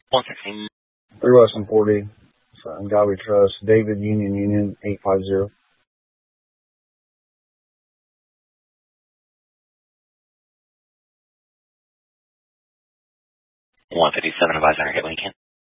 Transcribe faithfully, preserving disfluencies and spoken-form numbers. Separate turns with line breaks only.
one sixteen.
three West one forty. So, God we trust. David Union Union eight five zero.
one fifty-seven, advisor, hit Lincoln.